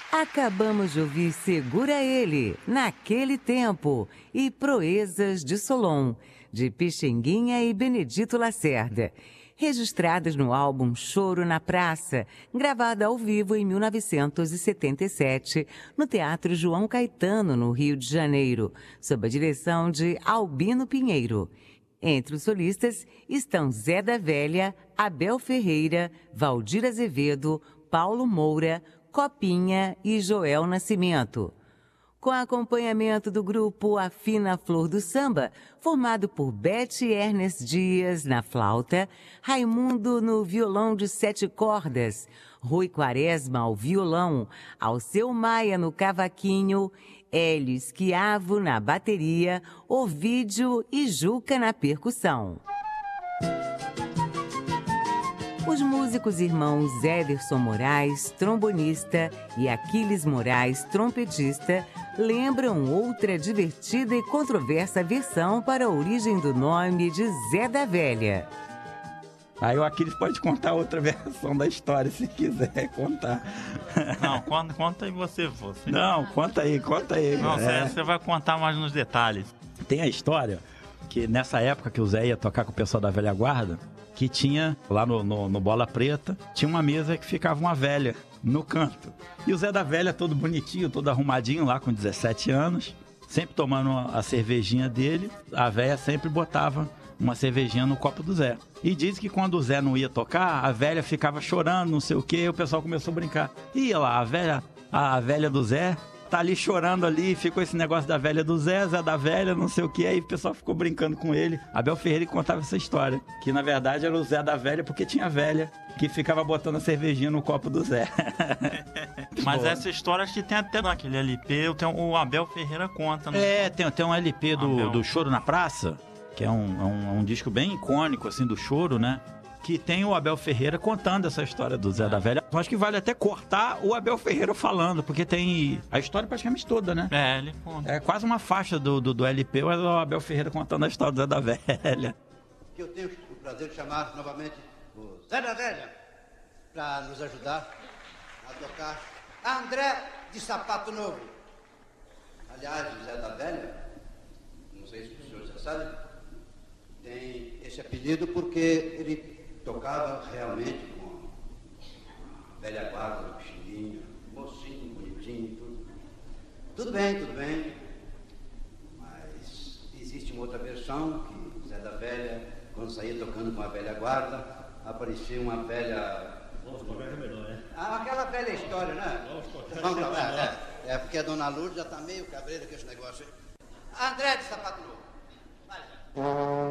Acabamos de ouvir Segura Ele, Naquele Tempo, e Proezas de Solon, de Pixinguinha e Benedito Lacerda, registradas no álbum Choro na Praça, gravada ao vivo em 1977, no Teatro João Caetano, no Rio de Janeiro, sob a direção de Albino Pinheiro. Entre os solistas estão Zé da Velha, Abel Ferreira, Valdir Azevedo, Paulo Moura, Copinha e Joel Nascimento. Com acompanhamento do grupo A Fina Flor do Samba, formado por Beth Ernest Dias na flauta, Raimundo no violão de 7 cordas, Rui Quaresma ao violão, Alceu Maia no cavaquinho, Hélio Esquiavo na bateria, Ovídio e Juca na percussão. Os músicos irmãos Ederson Moraes, trombonista, e Aquiles Moraes, trompetista, lembram outra divertida e controversa versão para a origem do nome de Zé da Velha. Aí o Aquiles pode contar outra versão da história, se quiser contar. Não, conta aí você. Não, conta aí. Não, você vai contar mais nos detalhes. Tem a história que nessa época que o Zé ia tocar com o pessoal da velha guarda, que tinha, lá no Bola Preta, tinha uma mesa que ficava uma velha no canto. E o Zé da Velha, todo bonitinho, todo arrumadinho lá, com 17 anos, sempre tomando a cervejinha dele, a velha sempre botava uma cervejinha no copo do Zé. E diz que quando o Zé não ia tocar, a velha ficava chorando, não sei o quê, e o pessoal começou a brincar. E lá, a velha do Zé tá ali chorando ali, ficou esse negócio da velha do Zé da Velha, não sei o que, aí o pessoal ficou brincando com ele. Abel Ferreira contava essa história, que na verdade era o Zé da Velha, porque tinha velha que ficava botando a cervejinha no copo do Zé. Mas essa história acho que tem até naquele LP, o Abel Ferreira conta. Tem um LP do Choro na Praça, que é um disco bem icônico, assim, do choro, né? Que tem o Abel Ferreira contando essa história do Zé da Velha. Eu acho que vale até cortar o Abel Ferreira falando, porque tem a história praticamente toda, né? Ele conta. É quase uma faixa do LP, mas o Abel Ferreira contando a história do Zé da Velha. Que eu tenho o prazer de chamar novamente o Zé da Velha para nos ajudar a tocar André de Sapato Novo. Aliás, o Zé da Velha, não sei se os senhores já sabem, tem esse apelido porque ele tocava realmente com a velha guarda do Pixinguinha, mocinho, bonitinho, tudo. Tudo bem. Mas existe uma outra versão que Zé da Velha, quando saía tocando com a velha guarda, aparecia uma velha... Vamos tocar é melhor, né? Aquela velha história, né? Vamos tocar. É porque a dona Lourdes já está meio cabreira com esse negócio aí. André de Sapato Novo. Vai.